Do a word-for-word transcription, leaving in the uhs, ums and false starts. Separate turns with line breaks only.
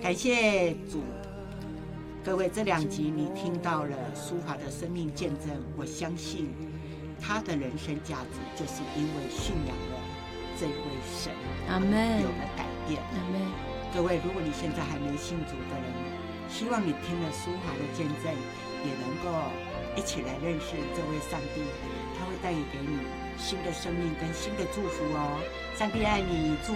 感谢主。各位，这两集你听到了苏华的生命见证，我相信他的人生价值就是因为信仰了这位神，
阿们，
有了改变。
阿们。
各位，如果你现在还没信主的人，希望你听了苏华的见证，也能够一起来认识这位上帝，他会带给你新的生命跟新的祝福哦。上帝爱你，祝